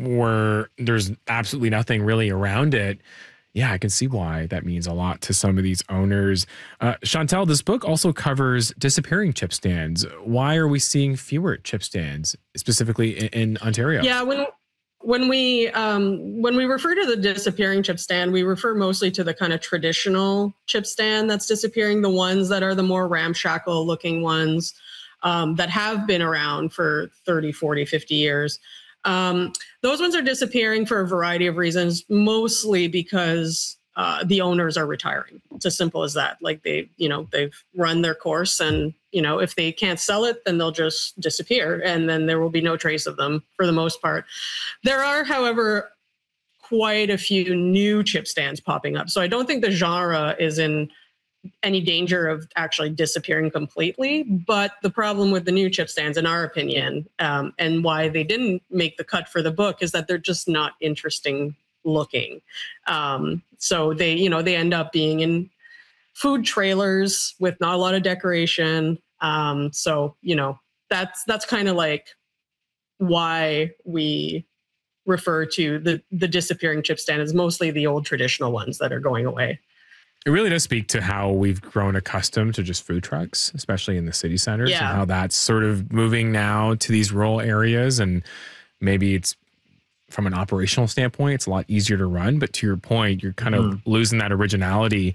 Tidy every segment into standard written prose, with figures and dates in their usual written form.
where there's absolutely nothing really around it, yeah, I can see why that means a lot to some of these owners. Chantal, this book also covers disappearing chip stands. Why are we seeing fewer chip stands, specifically in Ontario? Yeah, when we refer to the disappearing chip stand, we refer mostly to the kind of traditional chip stand that's disappearing, the ones that are the more ramshackle looking ones that have been around for 30, 40, 50 years. Those ones are disappearing for a variety of reasons, mostly because the owners are retiring. It's as simple as that. Like they've run their course, and if they can't sell it, then they'll just disappear, and then there will be no trace of them for the most part. There are, however, quite a few new chip stands popping up. So I don't think the genre is in any danger of actually disappearing completely. But the problem with the new chip stands, in our opinion, and why they didn't make the cut for the book, is that they're just not interesting looking. So they end up being in food trailers with not a lot of decoration. So that's kind of like why we refer to the disappearing chip stand as mostly the old traditional ones that are going away. It really does speak to how we've grown accustomed to just food trucks, especially in the city centers, and how that's sort of moving now to these rural areas. And maybe it's from an operational standpoint, it's a lot easier to run. But to your point, you're kind of losing that originality.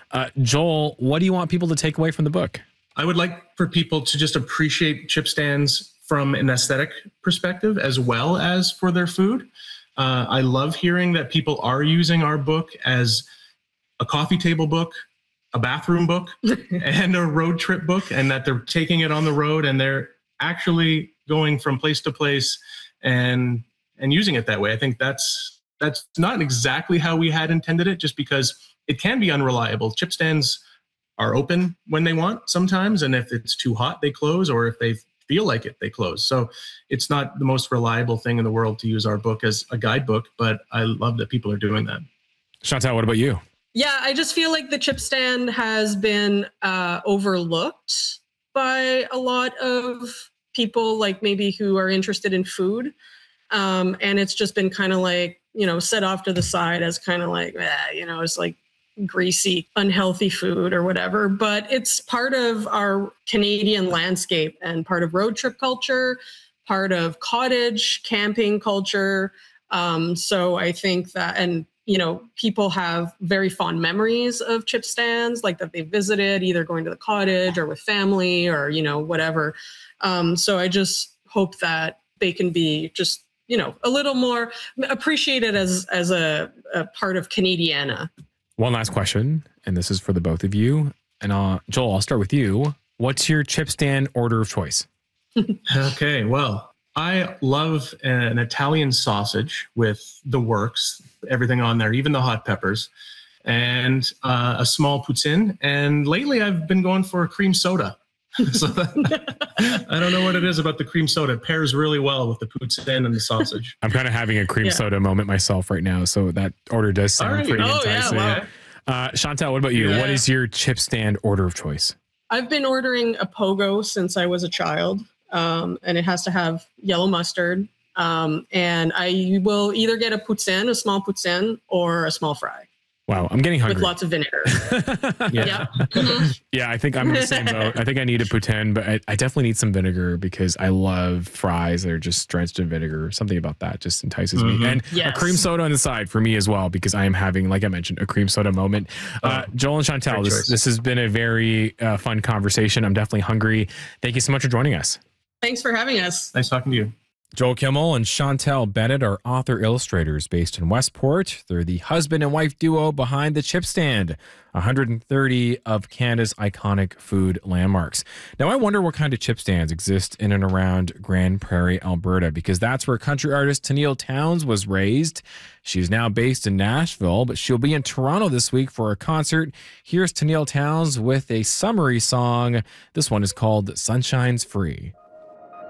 Joel, what do you want people to take away from the book? I would like for people to just appreciate chip stands from an aesthetic perspective as well as for their food. I love hearing that people are using our book as a coffee table book, a bathroom book, and a road trip book, and that they're taking it on the road and they're actually going from place to place and using it that way. I think that's not exactly how we had intended it, just because it can be unreliable. Chip stands are open when they want sometimes, and if it's too hot, they close, or if they feel like it, they close. So it's not the most reliable thing in the world to use our book as a guidebook, but I love that people are doing that. Chantal, what about you? Yeah, I just feel like the chip stand has been overlooked by a lot of people, like maybe who are interested in food. And it's just been kind of like, set off to the side as kind of like, it's like greasy, unhealthy food or whatever. But it's part of our Canadian landscape and part of road trip culture, part of cottage camping culture. So I think that, and people have very fond memories of chip stands, like that they visited, either going to the cottage or with family or, whatever. So I just hope that they can be just, a little more appreciated as a part of Canadiana. One last question, and this is for the both of you. And Joel, I'll start with you. What's your chip stand order of choice? Okay, well, I love an Italian sausage with the works, everything on there, even the hot peppers, and a small poutine. And lately I've been going for a cream soda. So I don't know what it is about the cream soda. It pairs really well with the poutine and the sausage. I'm kind of having a cream soda moment myself right now. So that order does sound pretty enticing. Yeah, wow. Chantal, what about you? What is your chip stand order of choice? I've been ordering a pogo since I was a child. And it has to have yellow mustard. And I will either get a small poutine, or a small fry. Wow, I'm getting hungry. With lots of vinegar. Yeah. Yeah, I think I'm in the same boat. I think I need a poutine, but I definitely need some vinegar because I love fries that are just drenched in vinegar. Something about that just entices me. And a cream soda on the side for me as well, because I am having, like I mentioned, a cream soda moment. Joel and Chantal, this has been a very fun conversation. I'm definitely hungry. Thank you so much for joining us. Thanks for having us. Nice talking to you. Joel Kimmel and Chantal Bennett are author-illustrators based in Westport. They're the husband and wife duo behind the Chip Stand, 130 of Canada's iconic food landmarks. Now, I wonder what kind of chip stands exist in and around Grande Prairie, Alberta, because that's where country artist Tenille Townes was raised. She's now based in Nashville, but she'll be in Toronto this week for a concert. Here's Tenille Townes with a summery song. This one is called Sunshine's Free.